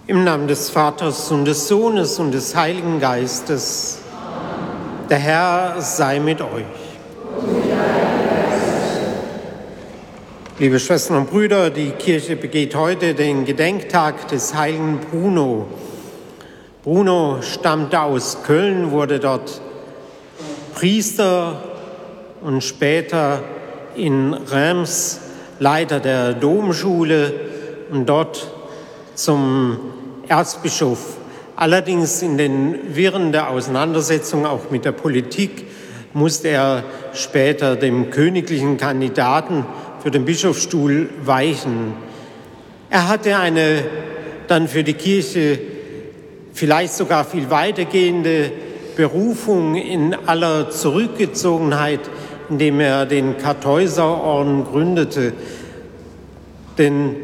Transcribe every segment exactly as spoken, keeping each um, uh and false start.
Im Namen des Vaters und des Sohnes und des Heiligen Geistes. Der Herr sei mit euch. Liebe Schwestern und Brüder, die Kirche begeht heute den Gedenktag des heiligen Bruno. Bruno stammte aus Köln, wurde dort Priester und später in Reims Leiter der Domschule und dort zum Erzbischof. Allerdings in den Wirren der Auseinandersetzung auch mit der Politik musste er später dem königlichen Kandidaten für den Bischofsstuhl weichen. Er hatte eine dann für die Kirche vielleicht sogar viel weitergehende Berufung in aller Zurückgezogenheit, indem er den Kartäuserorden gründete, den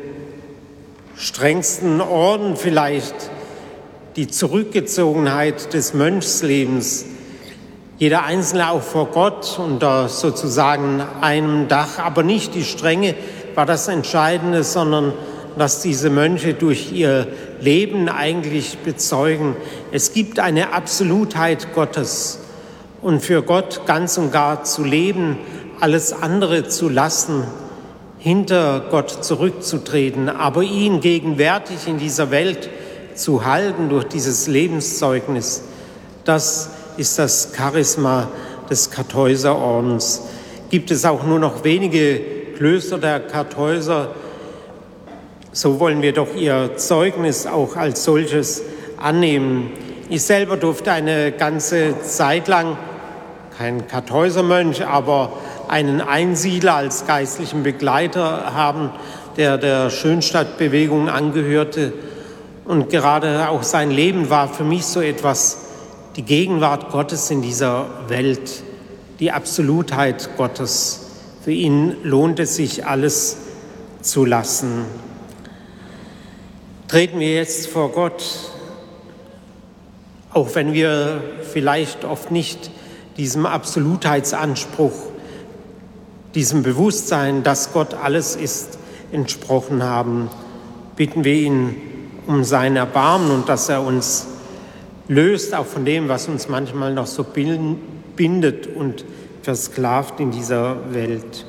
strengsten Orden vielleicht, die Zurückgezogenheit des Mönchslebens. Jeder Einzelne auch vor Gott unter sozusagen einem Dach, aber nicht die Strenge war das Entscheidende, sondern dass diese Mönche durch ihr Leben eigentlich bezeugen, es gibt eine Absolutheit Gottes und für Gott ganz und gar zu leben, alles andere zu lassen, hinter Gott zurückzutreten, aber ihn gegenwärtig in dieser Welt zu halten durch dieses Lebenszeugnis, das ist das Charisma des Kartäuserordens. Gibt es auch nur noch wenige Klöster der Kartäuser, so wollen wir doch ihr Zeugnis auch als solches annehmen. Ich selber durfte eine ganze Zeit lang, kein Kartäusermönch, aber einen Einsiedler als geistlichen Begleiter haben, der der Schönstadtbewegung angehörte. Und gerade auch sein Leben war für mich so etwas, die Gegenwart Gottes in dieser Welt, die Absolutheit Gottes. Für ihn lohnt es sich, alles zu lassen. Treten wir jetzt vor Gott, auch wenn wir vielleicht oft nicht diesem Absolutheitsanspruch, diesem Bewusstsein, dass Gott alles ist, entsprochen haben, bitten wir ihn um sein Erbarmen und dass er uns löst, auch von dem, was uns manchmal noch so bindet und versklavt in dieser Welt.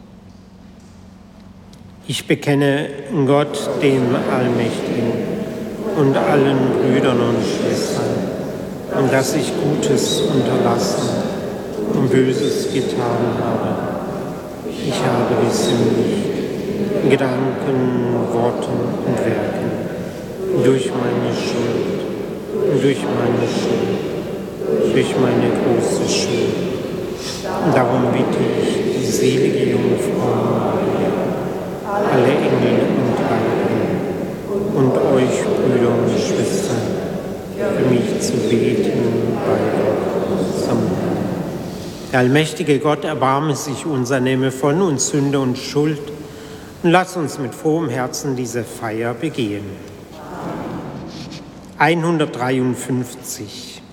Ich bekenne Gott, dem Allmächtigen, und allen Brüdern und Schwestern, und dass ich Gutes unterlassen und Böses getan habe. Ich habe gesündigt in Gedanken, Worten und Werken, durch meine Schuld, und durch meine Schuld, durch meine große Schuld. Und darum bitte ich die selige Jungfrau Maria, alle Engel und Heiligen und euch, Brüder und Schwestern, für mich zu beten bei Gott zum Herrn. Der allmächtige Gott erbarme sich unser, nehme von uns Sünde und Schuld und lass uns mit frohem Herzen diese Feier begehen. hundertdreiundfünfzig.